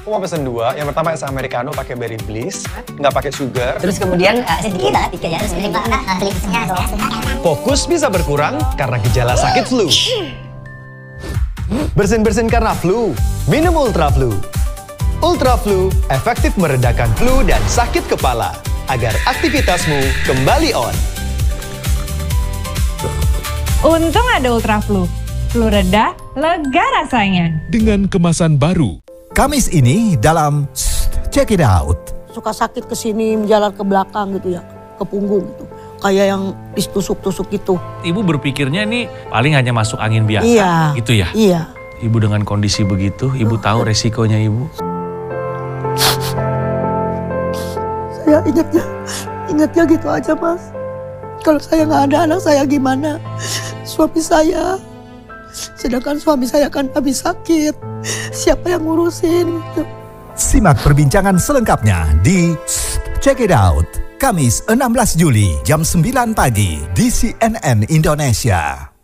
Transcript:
Aku mau pesen 2. Yang pertama es americano pakai berry bliss, nggak pakai sugar. Terus kemudian sedikit banget ya. Fokus bisa berkurang karena gejala sakit flu. Bersin-bersin karena flu, minum Ultra Flu. Ultra Flu efektif meredakan flu dan sakit kepala agar aktivitasmu kembali on. Untung ada Ultra Flu. Flu reda, lega rasanya. Dengan kemasan baru. Kamis ini dalam Check It Out. Suka sakit ke sini, menjalar ke belakang gitu ya, ke punggung gitu. Kayak yang ditusuk-tusuk gitu. Ibu berpikirnya ini paling hanya masuk angin biasa, Iya. gitu ya? Iya. Ibu dengan kondisi begitu, ibu tahu resikonya ibu? Saya ingatnya gitu aja mas. Kalau saya nggak ada anak saya gimana? Suami saya, sedangkan suami saya kan habis sakit. Siapa yang ngurusin? Gitu. Simak perbincangan selengkapnya di Check It Out. Kamis 16 Juli jam 9 pagi di CNN Indonesia.